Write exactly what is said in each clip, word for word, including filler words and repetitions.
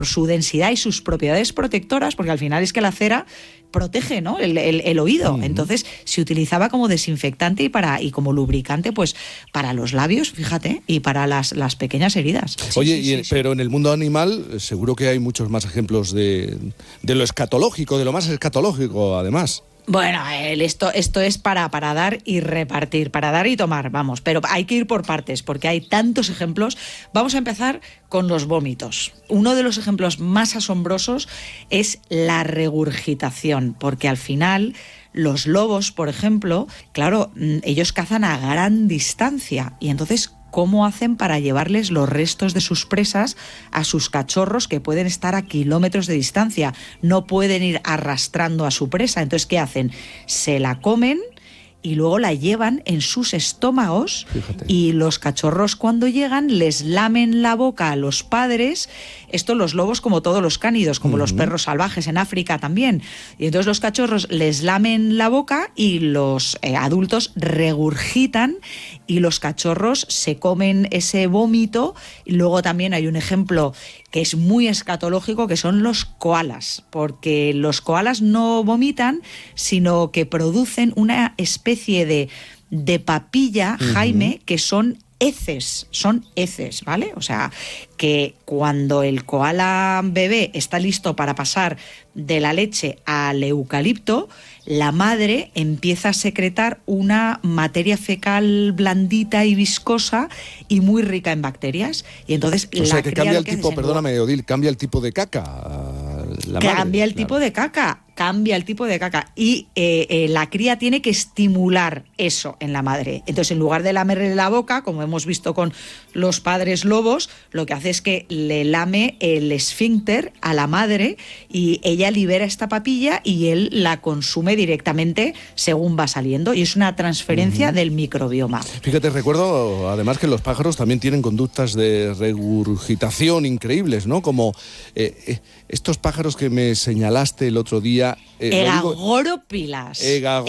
su densidad y sus propiedades protectoras, porque al final es que la cera protege, ¿no?, el, el, el oído. Uh-huh. Entonces se utilizaba como desinfectante y para y como lubricante, pues para los labios, fíjate, y para las, las pequeñas heridas. Oye, sí, sí, y, sí, pero sí. en el mundo animal seguro que hay muchos más ejemplos de, de lo escatológico, de lo más escatológico, además. Bueno, el, esto, esto es para, para dar y repartir, para dar y tomar, vamos, pero hay que ir por partes porque hay tantos ejemplos. Vamos a empezar con los vómitos. Uno de los ejemplos más asombrosos es la regurgitación, porque al final los lobos, por ejemplo, claro, ellos cazan a gran distancia y entonces ¿cómo hacen para llevarles los restos de sus presas a sus cachorros que pueden estar a kilómetros de distancia? No pueden ir arrastrando a su presa. Entonces, ¿qué hacen? Se la comen y luego la llevan en sus estómagos. Fíjate. Y los cachorros cuando llegan les lamen la boca a los padres. Esto los lobos como todos los cánidos, como uh-huh. los perros salvajes en África también. Y entonces los cachorros les lamen la boca y los eh, adultos regurgitan y los cachorros se comen ese vómito. Y luego también hay un ejemplo que es muy escatológico, que son los koalas, porque los koalas no vomitan, sino que producen una especie de, de papilla, uh-huh. Jaime, que son heces, son heces, ¿vale? O sea, que cuando el koala bebé está listo para pasar de la leche al eucalipto, la madre empieza a secretar una materia fecal blandita y viscosa y muy rica en bacterias. Y entonces o la sea, que cambia el que tipo, perdóname, Odil, cambia el tipo de caca. La cambia madre, el claro. tipo de caca, cambia el tipo de caca. Y eh, eh, la cría tiene que estimular eso en la madre. Entonces, en lugar de lamerle la boca, como hemos visto con los padres lobos, lo que hace es que le lame el esfínter a la madre y ella libera esta papilla y él la consume directamente según va saliendo. Y es una transferencia uh-huh. del microbioma. Fíjate, recuerdo además que los pájaros también tienen conductas de regurgitación increíbles, ¿no? Como eh, eh, estos pájaros que me señalaste el otro día. Eh, Egagóropilas.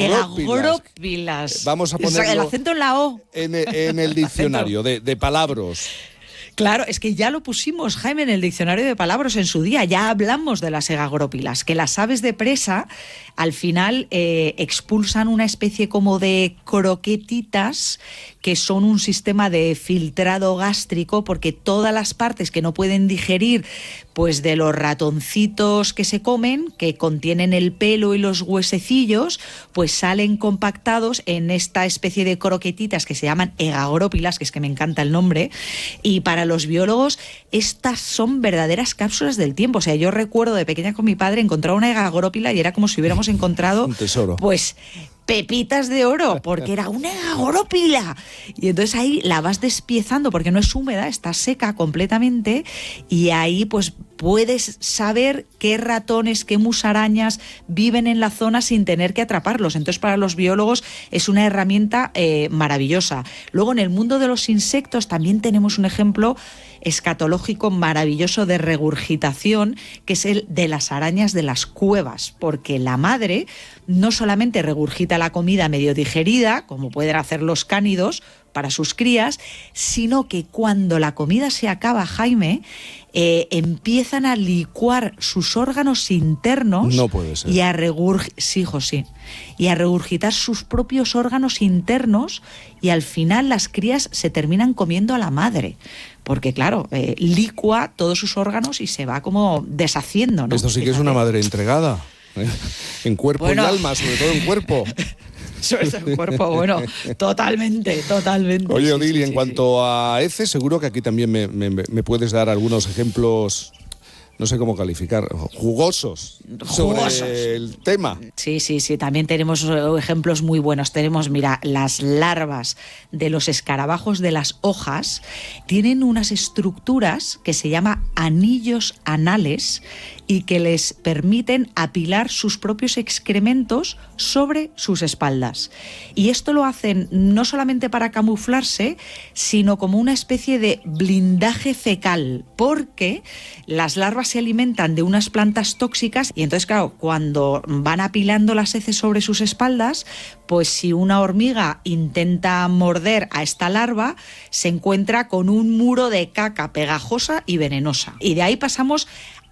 Egagóropilas. Vamos a ponerlo el acento en la O. En, en el diccionario de, de palabras. Claro, es que ya lo pusimos, Jaime, en el diccionario de palabras en su día. Ya hablamos de las egagóropilas, que las aves de presa al final eh, expulsan una especie como de croquetitas que son un sistema de filtrado gástrico, porque todas las partes que no pueden digerir pues de los ratoncitos que se comen, que contienen el pelo y los huesecillos, pues salen compactados en esta especie de croquetitas que se llaman egagóropilas, que es que me encanta el nombre, y para los biólogos estas son verdaderas cápsulas del tiempo. O sea, yo recuerdo de pequeña con mi padre encontrar una egagóropila y era como si hubiéramos encontrado un tesoro. Pues pepitas de oro, porque era una egagóropila. Y entonces ahí la vas despiezando porque no es húmeda, está seca completamente, y ahí pues puedes saber qué ratones, qué musarañas viven en la zona sin tener que atraparlos. Entonces para los biólogos es una herramienta eh, maravillosa. Luego en el mundo de los insectos también tenemos un ejemplo escatológico maravilloso de regurgitación, que es el de las arañas de las cuevas, porque la madre no solamente regurgita la comida medio digerida, como pueden hacer los cánidos para sus crías, sino que cuando la comida se acaba, Jaime, eh, empiezan a licuar sus órganos internos. No puede ser. Y a regurg... sí, José, y a regurgitar sus propios órganos internos, y al final las crías se terminan comiendo a la madre. Porque, claro, eh, licua todos sus órganos y se va como deshaciendo, ¿no? Esto sí que Fíjate. Es una madre entregada, ¿eh? En cuerpo bueno. y alma, sobre todo en cuerpo. Sobre todo en cuerpo, bueno, totalmente, totalmente. Oye, sí, Odil, sí, y en sí, cuanto sí. a heces, seguro que aquí también me, me, me puedes dar algunos ejemplos, no sé cómo calificar, jugosos, jugosos sobre el tema. Sí, sí, sí, también tenemos ejemplos muy buenos. Tenemos, mira, las larvas de los escarabajos de las hojas tienen unas estructuras que se llaman anillos anales y que les permiten apilar sus propios excrementos sobre sus espaldas. Y esto lo hacen no solamente para camuflarse, sino como una especie de blindaje fecal, porque las larvas se alimentan de unas plantas tóxicas y entonces, claro, cuando van apilando las heces sobre sus espaldas, pues si una hormiga intenta morder a esta larva, se encuentra con un muro de caca pegajosa y venenosa. Y de ahí pasamos